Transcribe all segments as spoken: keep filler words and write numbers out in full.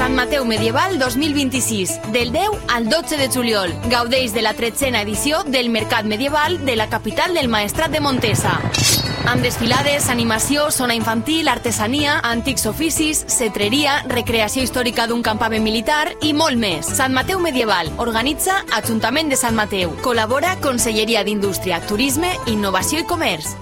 Sant Mateu Medieval dos mil vint-i-sis, del deu al dotze de juliol. Gaudeix de la tretzena edició del Mercat Medieval de la capital del Maestrat de Montesa. Amb desfilades, animació, zona infantil, artesania, antics oficis, cetreria, recreació històrica d'un campament militar i molt més. Sant Mateu Medieval organitza Ajuntament de Sant Mateu. Col·labora Conselleria d'Indústria, Turisme, Innovació i Comerç.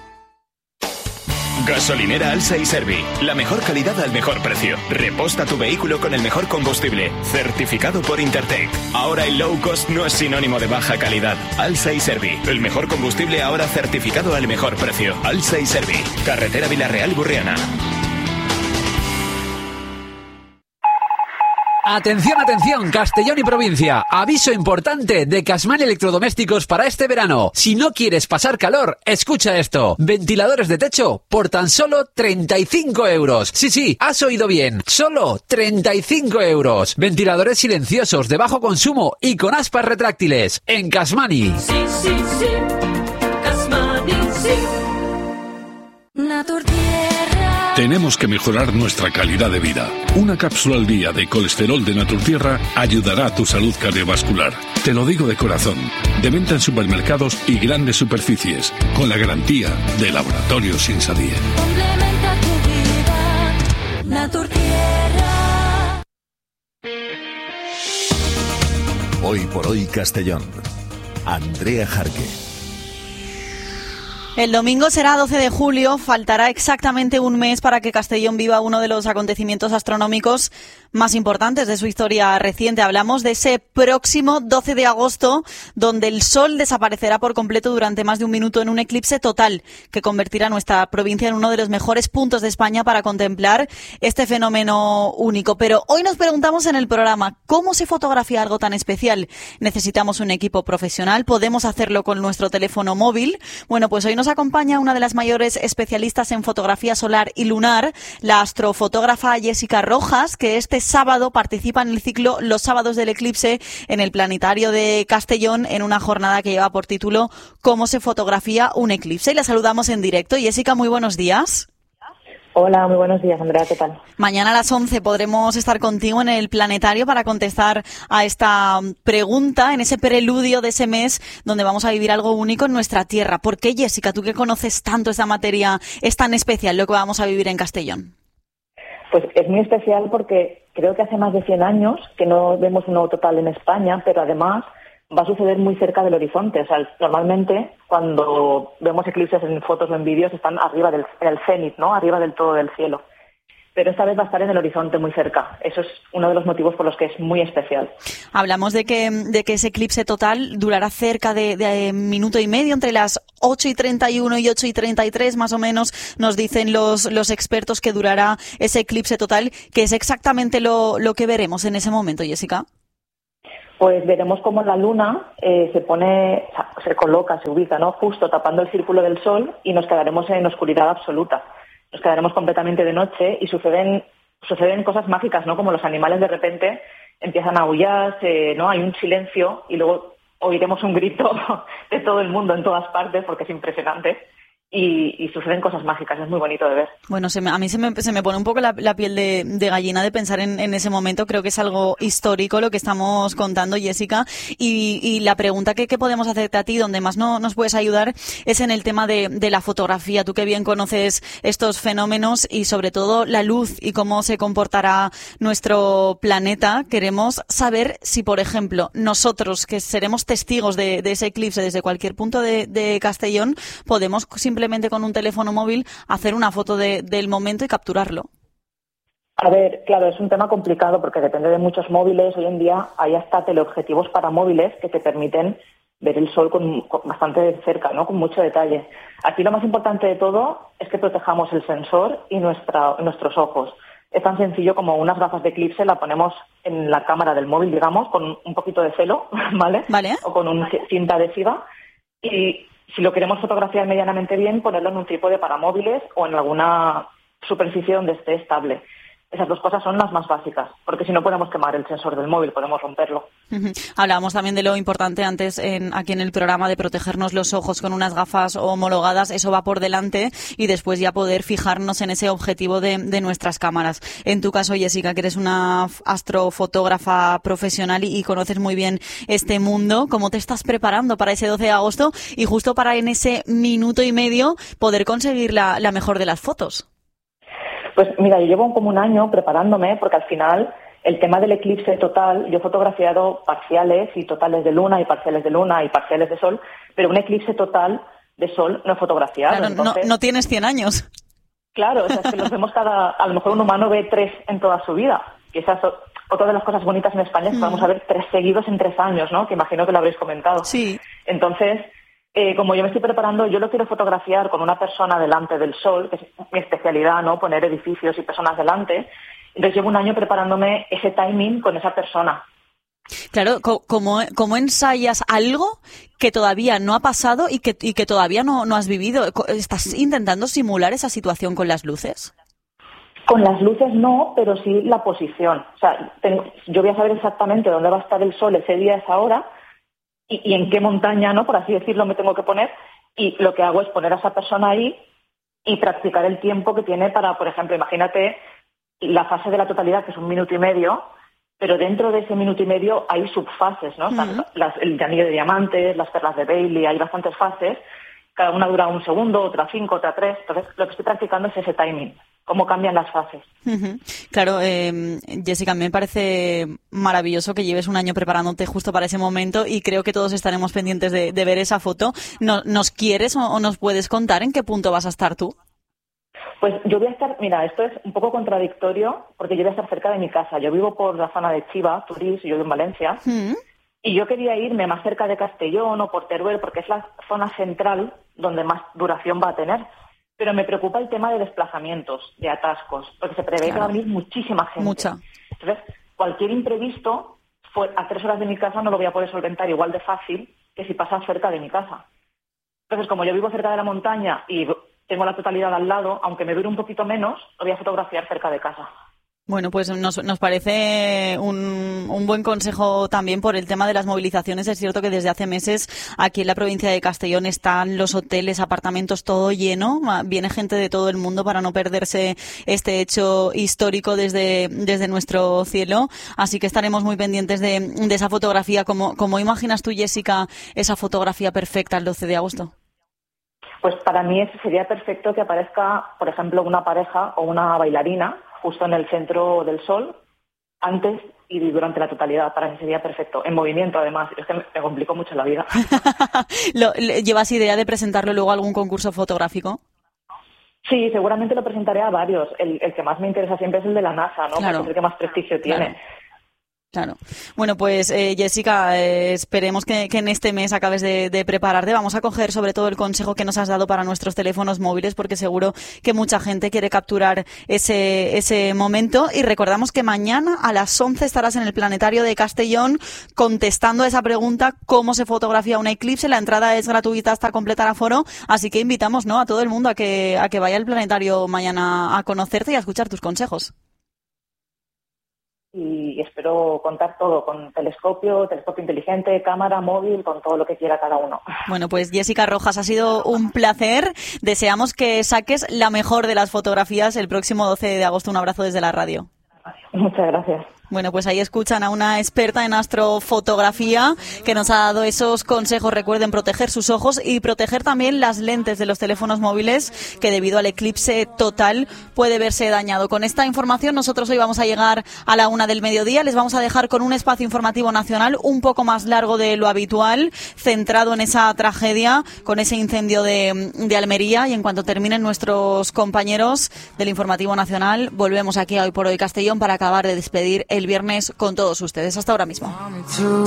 Gasolinera Alsa y Servi. La mejor calidad al mejor precio. Reposta tu vehículo con el mejor combustible. Certificado por Intertech. Ahora el low cost no es sinónimo de baja calidad. Alsa y Servi. El mejor combustible ahora certificado al mejor precio. Alsa y Servi. Carretera Villarreal-Burriana. Atención, atención, Castellón y provincia. Aviso importante de Casman Electrodomésticos para este verano. Si no quieres pasar calor, escucha esto. Ventiladores de techo por tan solo treinta y cinco euros. Sí, sí, has oído bien. Solo treinta y cinco euros. Ventiladores silenciosos de bajo consumo y con aspas retráctiles. En Casmani. Sí, sí, sí. Casmani, sí. Naturtierra. Tenemos que mejorar nuestra calidad de vida. Una cápsula al día de colesterol de Naturtierra ayudará a tu salud cardiovascular. Te lo digo de corazón. De venta en supermercados y grandes superficies. Con la garantía de Laboratorios Insadie. Complementa tu vida. Naturtierra. Hoy por hoy Castellón. Andrea Jarque. El domingo será doce de julio, faltará exactamente un mes para que Castellón viva uno de los acontecimientos astronómicos más importantes de su historia reciente. Hablamos de ese próximo doce de agosto, donde el sol desaparecerá por completo durante más de un minuto en un eclipse total, que convertirá a nuestra provincia en uno de los mejores puntos de España para contemplar este fenómeno único. Pero hoy nos preguntamos en el programa, ¿cómo se fotografía algo tan especial? ¿Necesitamos un equipo profesional? ¿Podemos hacerlo con nuestro teléfono móvil? Bueno, pues hoy nos Nos acompaña una de las mayores especialistas en fotografía solar y lunar, la astrofotógrafa Jessica Rojas, que este sábado participa en el ciclo Los sábados del eclipse en el Planetario de Castellón, en una jornada que lleva por título ¿Cómo se fotografía un eclipse? Y la saludamos en directo. Jessica, muy buenos días. Hola, muy buenos días, Andrea, ¿qué tal? Mañana a las once podremos estar contigo en el planetario para contestar a esta pregunta, en ese preludio de ese mes donde vamos a vivir algo único en nuestra tierra. ¿Por qué, Jessica, tú que conoces tanto esta materia, es tan especial lo que vamos a vivir en Castellón? Pues es muy especial porque creo que hace más de cien años que no vemos un nuevo total en España, pero además va a suceder muy cerca del horizonte. O sea, normalmente cuando vemos eclipses en fotos o en vídeos están arriba del en el cenit, ¿no? Arriba del todo del cielo. Pero esta vez va a estar en el horizonte muy cerca. Eso es uno de los motivos por los que es muy especial. Hablamos de que, de que ese eclipse total durará cerca de, de minuto y medio, entre las ocho y treinta y uno y ocho y treinta y tres, más o menos, nos dicen los, los expertos que durará ese eclipse total, que es exactamente lo, lo que veremos en ese momento, Jessica. Pues veremos cómo la luna eh, se pone, se coloca, se ubica, ¿no? Justo tapando el círculo del sol y nos quedaremos en oscuridad absoluta. Nos quedaremos completamente de noche y suceden suceden cosas mágicas, ¿no? Como los animales de repente empiezan a aullar, se, ¿no? Hay un silencio y luego oiremos un grito de todo el mundo en todas partes porque es impresionante. Y, y suceden cosas mágicas, es muy bonito de ver. Bueno, se me, a mí se me, se me pone un poco la, la piel de, de gallina de pensar en, en ese momento. Creo que es algo histórico lo que estamos contando, Jessica. Y, y la pregunta que, que podemos hacerte a ti, donde más no, nos puedes ayudar, es en el tema de, de la fotografía. Tú que bien conoces estos fenómenos y sobre todo la luz y cómo se comportará nuestro planeta. Queremos saber si, por ejemplo, nosotros que seremos testigos de, de ese eclipse desde cualquier punto de, de Castellón, podemos simplemente con un teléfono móvil hacer una foto de, del momento y capturarlo. A ver, claro, es un tema complicado porque depende de muchos móviles. Hoy en día hay hasta teleobjetivos para móviles que te permiten ver el sol con, con bastante cerca, ¿no? Con mucho detalle. Aquí lo más importante de todo es que protejamos el sensor y nuestra, nuestros ojos. Es tan sencillo como unas gafas de eclipse, la ponemos en la cámara del móvil, digamos, con un poquito de celo, ¿vale? Vale. O con una cinta adhesiva y si lo queremos fotografiar medianamente bien, ponerlo en un trípode para móviles o en alguna superficie donde esté estable. Esas dos cosas son las más básicas, porque si no podemos quemar el sensor del móvil, podemos romperlo. Uh-huh. Hablábamos también de lo importante antes en, aquí en el programa de protegernos los ojos con unas gafas homologadas, eso va por delante y después ya poder fijarnos en ese objetivo de, de nuestras cámaras. En tu caso, Jessica, que eres una astrofotógrafa profesional y, y conoces muy bien este mundo, ¿cómo te estás preparando para ese doce de agosto y justo para en ese minuto y medio poder conseguir la, la mejor de las fotos? Pues mira, yo llevo como un año preparándome porque al final el tema del eclipse total, yo he fotografiado parciales y totales de luna y parciales de luna y parciales de sol, pero un eclipse total de sol no he fotografiado. Claro, entonces, no, no tienes cien años. Claro, o sea, es que los vemos cada... A lo mejor un humano ve tres en toda su vida. Y esa es otra de las cosas bonitas en España, es que mm. vamos a ver tres seguidos en tres años, ¿no? Que imagino que lo habréis comentado. Sí. Entonces... Eh, como yo me estoy preparando, yo lo quiero fotografiar con una persona delante del sol, que es mi especialidad, ¿no? Poner edificios y personas delante. Entonces llevo un año preparándome ese timing con esa persona. Claro, ¿cómo, cómo ensayas algo que todavía no ha pasado y que, y que todavía no, no has vivido? ¿Estás intentando simular esa situación con las luces? Con las luces no, pero sí la posición. O sea, tengo, yo voy a saber exactamente dónde va a estar el sol ese día, esa hora, Y, y en qué montaña, ¿no? Por así decirlo, me tengo que poner. Y lo que hago es poner a esa persona ahí y practicar el tiempo que tiene para, por ejemplo, imagínate la fase de la totalidad, que es un minuto y medio, pero dentro de ese minuto y medio hay subfases, ¿no? Uh-huh. Las, el anillo de diamantes, las perlas de Bailey, hay bastantes fases. Cada una dura un segundo, otra cinco, otra tres. Entonces, lo que estoy practicando es ese timing, cómo cambian las fases. Uh-huh. Claro, eh, Jessica, me parece maravilloso que lleves un año preparándote justo para ese momento y creo que todos estaremos pendientes de, de ver esa foto. ¿No, ¿Nos quieres o, o nos puedes contar en qué punto vas a estar tú? Pues yo voy a estar, mira, esto es un poco contradictorio porque yo voy a estar cerca de mi casa. Yo vivo por la zona de Chiva, Turís, y yo vivo en Valencia. Uh-huh. Y yo quería irme más cerca de Castellón o por Teruel porque es la zona central donde más duración va a tener. Pero me preocupa el tema de desplazamientos, de atascos, porque se prevé claro. que va a venir muchísima gente. Mucha. Entonces, cualquier imprevisto, a tres horas de mi casa no lo voy a poder solventar igual de fácil que si pasa cerca de mi casa. Entonces, como yo vivo cerca de la montaña y tengo la totalidad al lado, aunque me dure un poquito menos, lo voy a fotografiar cerca de casa. Bueno, pues nos, nos parece un, un buen consejo también por el tema de las movilizaciones. Es cierto que desde hace meses aquí en la provincia de Castellón están los hoteles, apartamentos, todo lleno. Viene gente de todo el mundo para no perderse este hecho histórico desde, desde nuestro cielo. Así que estaremos muy pendientes de, de esa fotografía. ¿Cómo, cómo imaginas tú, Jessica, esa fotografía perfecta el doce de agosto? Pues para mí sería perfecto que aparezca, por ejemplo, una pareja o una bailarina justo en el centro del sol, antes y durante la totalidad. Para mí sería perfecto. En movimiento, además. Es que me, me complicó mucho la vida. ¿Lo, ¿Llevas idea de presentarlo luego a algún concurso fotográfico? Sí, seguramente lo presentaré a varios. El, el que más me interesa siempre es el de la NASA, ¿no? Claro. Porque es el que más prestigio tiene. Claro. Claro. Bueno, pues eh, Jessica, eh, esperemos que, que en este mes acabes de, de prepararte. Vamos a coger sobre todo el consejo que nos has dado para nuestros teléfonos móviles, porque seguro que mucha gente quiere capturar ese, ese momento. Y recordamos que mañana a las once estarás en el Planetario de Castellón contestando a esa pregunta, ¿cómo se fotografía un eclipse? La entrada es gratuita hasta completar aforo, así que invitamos, ¿no?, a todo el mundo a que, a que vaya al Planetario mañana a conocerte y a escuchar tus consejos. Y espero contar todo, con telescopio, telescopio inteligente, cámara, móvil, con todo lo que quiera cada uno. Bueno, pues Jessica Rojas, ha sido un placer. Deseamos que saques la mejor de las fotografías el próximo doce de agosto. Un abrazo desde la radio. Muchas gracias. Bueno, pues ahí escuchan a una experta en astrofotografía que nos ha dado esos consejos. Recuerden proteger sus ojos y proteger también las lentes de los teléfonos móviles, que debido al eclipse total puede verse dañado. Con esta información nosotros hoy vamos a llegar a la una del mediodía. Les vamos a dejar con un espacio informativo nacional un poco más largo de lo habitual, centrado en esa tragedia, con ese incendio de, de Almería. Y en cuanto terminen nuestros compañeros del informativo nacional, volvemos aquí a Hoy por Hoy Castellón para acabar de despedir el viernes con todos ustedes. Hasta ahora mismo.